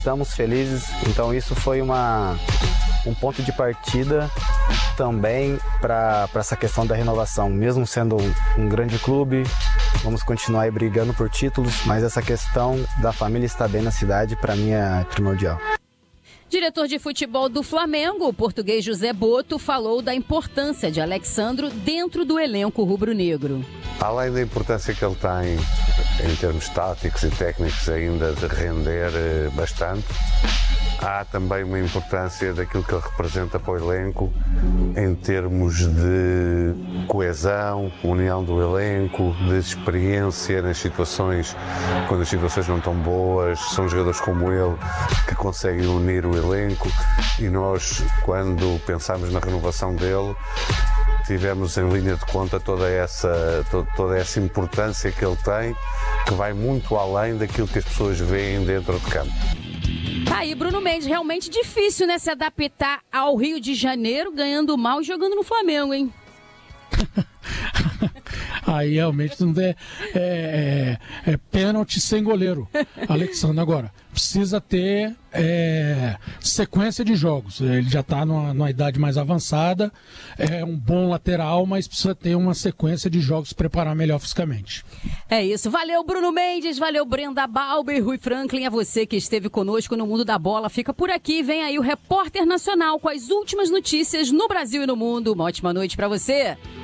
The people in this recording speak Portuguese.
Estamos felizes, então isso foi um ponto de partida também para essa questão da renovação. Mesmo sendo um grande clube, vamos continuar aí brigando por títulos, mas essa questão da família estar bem na cidade, para mim, é primordial. Diretor de futebol do Flamengo, o português José Boto, falou da importância de Alexandro dentro do elenco rubro-negro. Além da importância que ele tem em termos táticos e técnicos ainda de render bastante, há também uma importância daquilo que ele representa para o elenco em termos de coesão, união do elenco, de experiência nas situações, quando as situações não estão boas. São jogadores como ele que conseguem unir o elenco, e nós, quando pensamos na renovação dele, tivemos em linha de conta toda essa importância que ele tem, que vai muito além daquilo que as pessoas veem dentro de campo. Tá aí, Bruno Mendes, realmente difícil, né, se adaptar ao Rio de Janeiro, ganhando mal e jogando no Flamengo, hein? Aí realmente não é pênalti sem goleiro, Alexandre. Agora, precisa ter sequência de jogos. Ele já está numa idade mais avançada, é um bom lateral, mas precisa ter uma sequência de jogos, se preparar melhor fisicamente. É isso. Valeu, Bruno Mendes, valeu, Brenda Balber, Rui Franklin, a você que esteve conosco no Mundo da Bola. Fica por aqui, vem aí o Repórter Nacional com as últimas notícias no Brasil e no mundo. Uma ótima noite para você.